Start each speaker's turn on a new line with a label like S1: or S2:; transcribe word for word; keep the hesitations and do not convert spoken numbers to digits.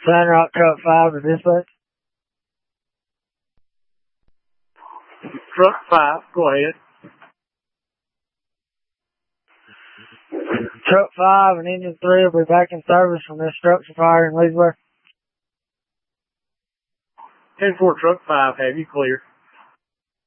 S1: Sandrock Truck five to dispatch.
S2: Truck five, go ahead.
S1: Truck five and Engine three will be back in service from this structure fire in Leesburg.
S2: ten four Truck five, have you clear?